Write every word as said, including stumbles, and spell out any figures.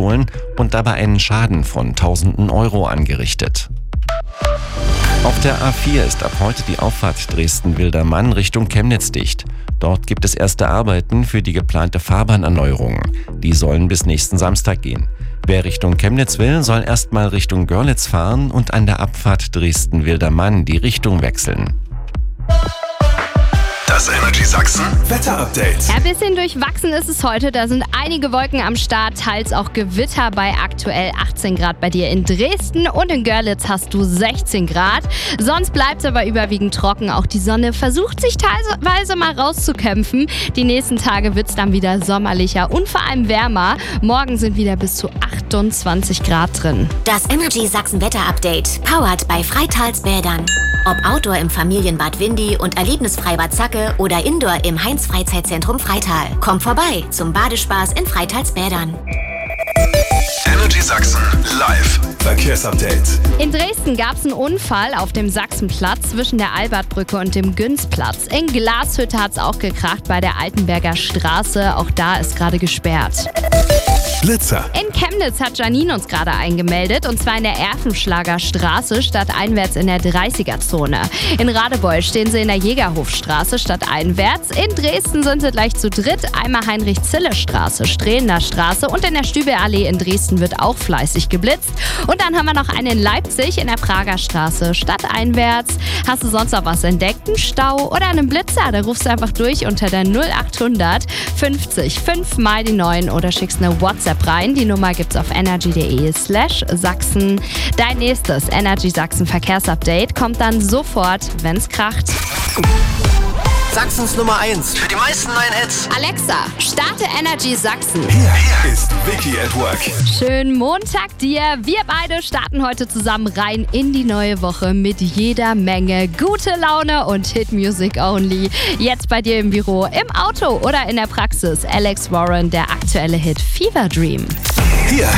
gestohlen und dabei einen Schaden von Tausenden Euro angerichtet. Auf der A vier ist ab heute die Auffahrt Dresden-Wildermann Richtung Chemnitz dicht. Dort gibt es erste Arbeiten für die geplante Fahrbahnerneuerung. Die sollen bis nächsten Samstag gehen. Wer Richtung Chemnitz will, soll erstmal Richtung Görlitz fahren und an der Abfahrt Dresden-Wildermann die Richtung wechseln. Das Energy Sachsen Wetter-Update. Ja, ein bisschen durchwachsen ist es heute. Da sind einige Wolken am Start, teils auch Gewitter bei aktuell achtzehn Grad bei dir in Dresden. Und in Görlitz hast du sechzehn Grad. Sonst bleibt es aber überwiegend trocken. Auch die Sonne versucht sich teilweise mal rauszukämpfen. Die nächsten Tage wird es dann wieder sommerlicher und vor allem wärmer. Morgen sind wieder bis zu achtundzwanzig Grad drin. Das Energy Sachsen Wetter-Update, powered bei Freitalsbädern. Ob Outdoor im Familienbad Windy und Erlebnisfreibad Zacke oder Indoor im Heinz-Freizeitzentrum Freital. Komm vorbei zum Badespaß in Freitalsbädern. Energy Sachsen live Verkehrsupdate. In Dresden gab es einen Unfall auf dem Sachsenplatz zwischen der Albertbrücke und dem Günzplatz. In Glashütte hat es auch gekracht bei der Altenberger Straße. Auch da ist gerade gesperrt. Blitzer. In Chemnitz hat Janine uns gerade eingemeldet, und zwar in der Erfenschlager Straße stadteinwärts in der dreißiger-Zone. In Radebeul stehen sie in der Jägerhofstraße stadteinwärts. In Dresden sind sie gleich zu dritt. Einmal Heinrich-Zille-Straße, Strehender Straße, und in der Stübelallee in Dresden wird auch fleißig geblitzt. Und dann haben wir noch einen in Leipzig in der Prager Straße stadteinwärts. Hast du sonst noch was entdeckt? Einen Stau oder einen Blitzer? Da rufst du einfach durch unter der null achthundert fünfzig fünf mal die neun oder schickst eine WhatsApp rein. Die Nummer gibt's auf energy.de slash Sachsen. Dein nächstes Energy Sachsen Verkehrsupdate kommt dann sofort, wenn's kracht. Sachsens Nummer eins für die meisten neuen Hits. Alexa, starte Energy Sachsen. Hier, hier ist Vicky at Work. Schönen Montag dir. Wir beide starten heute zusammen rein in die neue Woche mit jeder Menge gute Laune und Hit-Music only. Jetzt bei dir im Büro, im Auto oder in der Praxis. Alex Warren, der aktuelle Hit Fever Dream. Hier